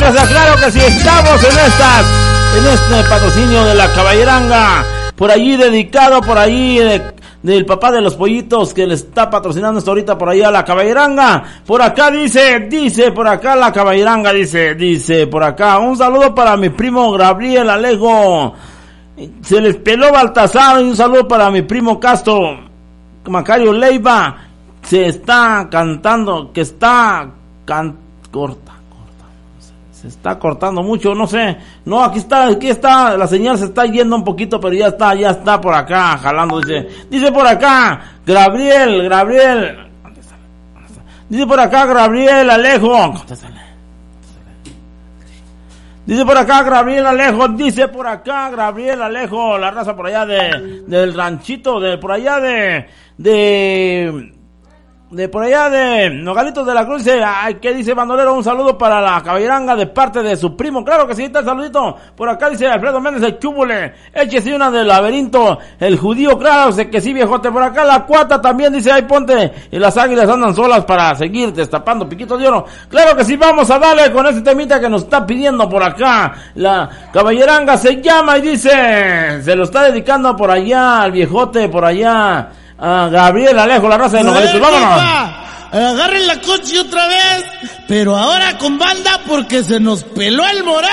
raza, claro que sí, estamos en este patrocinio de la Caballeranga, por allí dedicado, por allí del papá de los pollitos que le está patrocinando hasta ahorita por allá la Caballeranga. Por acá dice por acá la Caballeranga, dice por acá, un saludo para mi primo Gabriel Alejo, se les peló Baltasar, y un saludo para mi primo Castro Macario Leiva, se está cantando, que está se está cortando mucho, no sé, no, aquí está, la señal se está yendo un poquito, pero ya está por acá, jalando, dice por acá, Gabriel, dice por acá, Gabriel Alejo, dice por acá, Gabriel Alejo, la raza por allá del ranchito, por allá de por allá de Nogalitos de la Cruz, ¿qué dice Bandolero? Un saludo para la Caballeranga de parte de su primo, claro que sí, está el saludito. Por acá dice Alfredo Méndez, el Chúbule, échese una del laberinto, el judío, claro, sé que sí, viejote. Por acá la Cuata también dice, ahí ponte, y las águilas andan solas para seguir destapando piquitos de oro. Claro que sí, vamos a darle con este temita que nos está pidiendo por acá. La Caballeranga se llama y dice, se lo está dedicando por allá al viejote, por allá a Gabriel Alejo, la raza de Nogalitos. Vámonos. Agarren la coche otra vez, pero ahora con banda porque se nos peló el Moral.